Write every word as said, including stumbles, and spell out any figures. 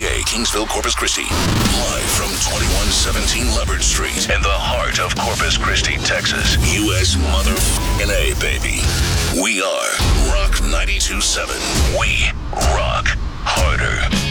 A, Kingsville, Corpus Christi. Live from twenty-one seventeen Leopard Street in the heart of Corpus Christi, Texas. U S motherfucking A, baby. We are Rock ninety-two point seven. We rock harder.